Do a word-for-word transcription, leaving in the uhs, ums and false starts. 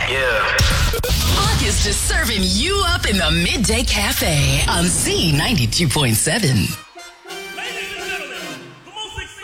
Yeah. August is serving you up in the Midday Cafe on Z ninety-two point seven.